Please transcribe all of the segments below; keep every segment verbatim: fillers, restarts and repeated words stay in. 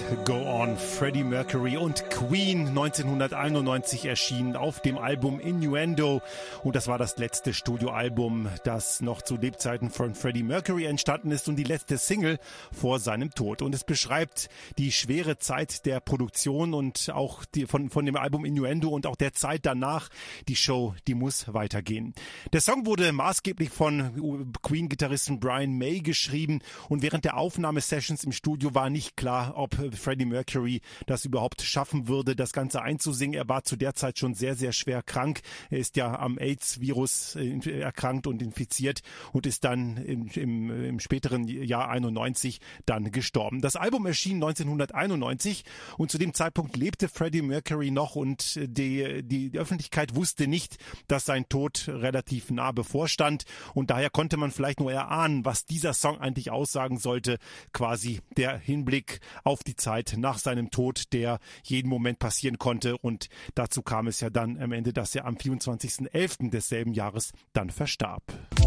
Go On, Freddie Mercury und Queen, neunzehnhunderteinundneunzig erschienen auf dem Album Innuendo, und das war das letzte Studioalbum, das noch zu Lebzeiten von Freddie Mercury entstanden ist und die letzte Single vor seinem Tod, und es beschreibt die schwere Zeit der Produktion und auch die, von, von dem Album Innuendo und auch der Zeit danach. Die Show, die muss weitergehen. Der Song wurde maßgeblich von Queen-Gitarristen Brian May geschrieben, und während der Aufnahmesessions im Studio war nicht klar, ob Freddie Mercury das überhaupt schaffen würde, das Ganze einzusingen. Er war zu der Zeit schon sehr, sehr schwer krank. Er ist ja am AIDS-Virus erkrankt und infiziert und ist dann im, im, im späteren Jahr einundneunzig dann gestorben. Das Album erschien neunzehnhunderteinundneunzig, und zu dem Zeitpunkt lebte Freddie Mercury noch, und die, die, die Öffentlichkeit wusste nicht, dass sein Tod relativ nah bevorstand, und daher konnte man vielleicht nur erahnen, was dieser Song eigentlich aussagen sollte, quasi der Hinblick auf die Zeit nach seinem Tod, der jeden Moment passieren konnte, und dazu kam es ja dann am Ende, dass er am vierundzwanzigsten elften desselben Jahres dann verstarb.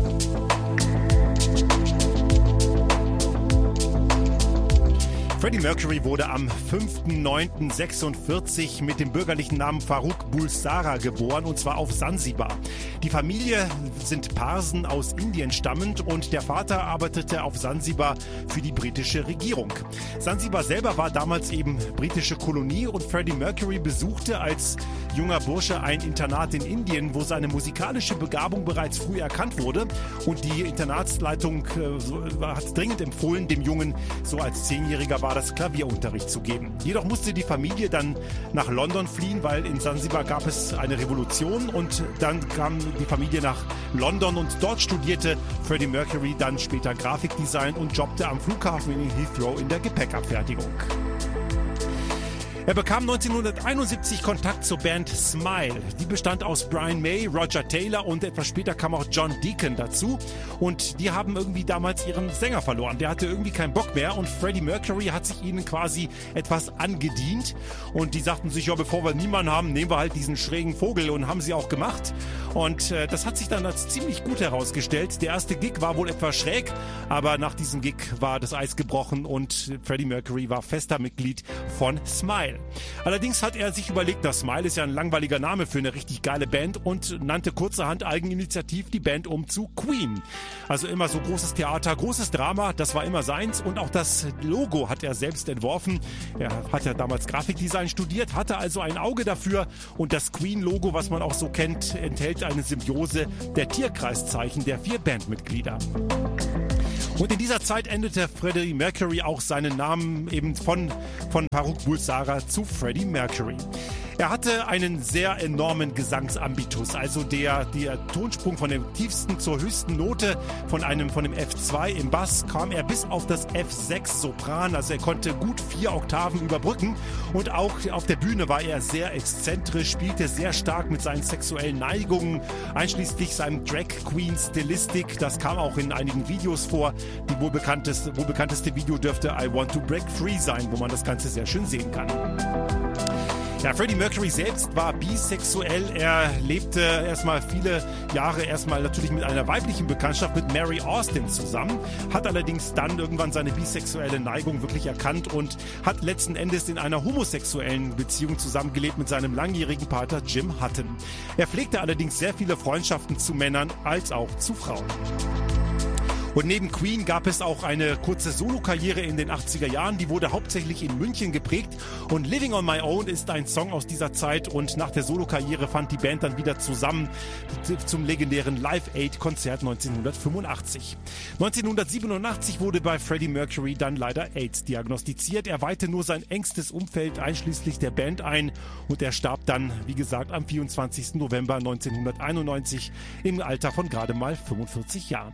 Freddie Mercury wurde am fünften neunten sechsundvierzig mit dem bürgerlichen Namen Farrokh Bulsara geboren, und zwar auf Sansibar. Die Familie sind Parsen aus Indien stammend, und der Vater arbeitete auf Sansibar für die britische Regierung. Sansibar selber war damals eben britische Kolonie, und Freddie Mercury besuchte als junger Bursche ein Internat in Indien, wo seine musikalische Begabung bereits früh erkannt wurde, und die Internatsleitung äh, hat dringend empfohlen, dem Jungen so als Zehnjähriger war das Klavierunterricht zu geben. Jedoch musste die Familie dann nach London fliehen, weil in Sansibar gab es eine Revolution, und dann kam die Familie nach London, und dort studierte Freddie Mercury dann später Grafikdesign und jobbte am Flughafen in Heathrow in der Gepäckabfertigung. Er bekam neunzehnhunderteinundsiebzig Kontakt zur Band Smile. Die bestand aus Brian May, Roger Taylor, und etwas später kam auch John Deacon dazu. Und die haben irgendwie damals ihren Sänger verloren. Der hatte irgendwie keinen Bock mehr, und Freddie Mercury hat sich ihnen quasi etwas angedient. Und die sagten sich, ja, bevor wir niemanden haben, nehmen wir halt diesen schrägen Vogel, und haben sie auch gemacht. Und äh, das hat sich dann als ziemlich gut herausgestellt. Der erste Gig war wohl etwas schräg, aber nach diesem Gig war das Eis gebrochen, und Freddie Mercury war fester Mitglied von Smile. Allerdings hat er sich überlegt, das Smile ist ja ein langweiliger Name für eine richtig geile Band, und nannte kurzerhand eigeninitiativ die Band um zu Queen. Also immer so großes Theater, großes Drama, das war immer seins, und auch das Logo hat er selbst entworfen. Er hat ja damals Grafikdesign studiert, hatte also ein Auge dafür, und das Queen-Logo, was man auch so kennt, enthält eine Symbiose der Tierkreiszeichen der vier Bandmitglieder. Und in dieser Zeit änderte Freddie Mercury auch seinen Namen eben von, von Farrokh Bulsara zu Freddie Mercury. Er hatte einen sehr enormen Gesangsambitus, also der, der Tonsprung von der tiefsten zur höchsten Note von einem, von dem F zwei im Bass kam er bis auf das F sechs Sopran, also er konnte gut vier Oktaven überbrücken, und auch auf der Bühne war er sehr exzentrisch, spielte sehr stark mit seinen sexuellen Neigungen, einschließlich seinem Drag Queen Stilistik, das kam auch in einigen Videos vor. Die wohl bekannteste, wohl bekannteste Video dürfte I Want to Break Free sein, wo man das Ganze sehr schön sehen kann. Ja, Freddie Mercury selbst war bisexuell. Er lebte erstmal viele Jahre erstmal natürlich mit einer weiblichen Bekanntschaft mit Mary Austin zusammen, hat allerdings dann irgendwann seine bisexuelle Neigung wirklich erkannt und hat letzten Endes in einer homosexuellen Beziehung zusammengelebt mit seinem langjährigen Partner Jim Hutton. Er pflegte allerdings sehr viele Freundschaften zu Männern als auch zu Frauen. Und neben Queen gab es auch eine kurze Solokarriere in den achtziger Jahren, die wurde hauptsächlich in München geprägt, und Living on My Own ist ein Song aus dieser Zeit, und nach der Solokarriere fand die Band dann wieder zusammen zum legendären Live Aid Konzert neunzehnhundertfünfundachtzig. neunzehnhundertsiebenundachtzig wurde bei Freddie Mercury dann leider AIDS diagnostiziert. Er weihte nur sein engstes Umfeld einschließlich der Band ein, und er starb dann, wie gesagt, am vierundzwanzigsten November neunzehnhunderteinundneunzig im Alter von gerade mal fünfundvierzig Jahren.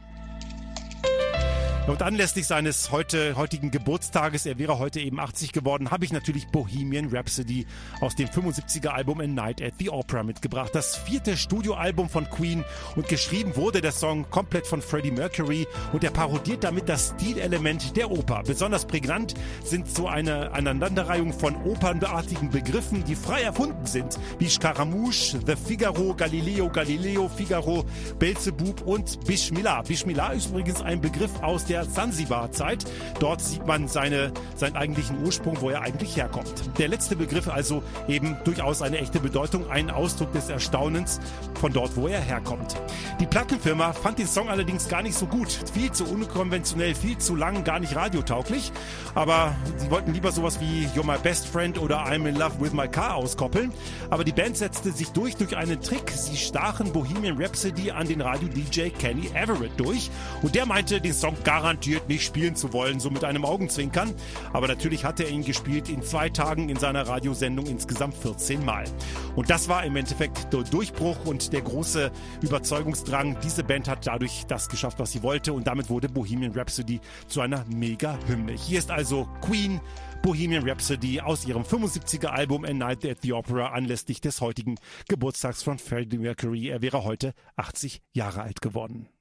Und anlässlich seines heute, heutigen Geburtstages, er wäre heute eben achtzig geworden, habe ich natürlich Bohemian Rhapsody aus dem fünfundsiebziger Album A Night at the Opera mitgebracht. Das vierte Studioalbum von Queen, und geschrieben wurde der Song komplett von Freddie Mercury, und er parodiert damit das Stilelement der Oper. Besonders prägnant sind so eine Aneinanderreihung von opernartigen Begriffen, die frei erfunden sind, wie Scaramouche, The Figaro, Galileo, Galileo, Figaro, Belzebub und Bismillah. Bismillah ist übrigens ein Begriff aus der der Sansibar-Zeit. Dort sieht man seine, seinen eigentlichen Ursprung, wo er eigentlich herkommt. Der letzte Begriff also eben durchaus eine echte Bedeutung, ein Ausdruck des Erstaunens von dort, wo er herkommt. Die Plattenfirma fand den Song allerdings gar nicht so gut. Viel zu unkonventionell, viel zu lang, gar nicht radiotauglich. Aber sie wollten lieber sowas wie You're My Best Friend oder I'm in Love with My Car auskoppeln. Aber die Band setzte sich durch durch einen Trick. Sie stachen Bohemian Rhapsody an den Radio-D J Kenny Everett durch. Und der meinte, den Song garantiert nicht spielen zu wollen, so mit einem Augenzwinkern. Aber natürlich hat er ihn gespielt in zwei Tagen in seiner Radiosendung insgesamt vierzehn Mal. Und das war im Endeffekt der Durchbruch und der große Überzeugungsdrang. Diese Band hat dadurch das geschafft, was sie wollte. Und damit wurde Bohemian Rhapsody zu einer Mega-Hymne. Hier ist also Queen, Bohemian Rhapsody aus ihrem fünfundsiebziger Album A Night at the Opera anlässlich des heutigen Geburtstags von Freddie Mercury. Er wäre heute achtzig Jahre alt geworden.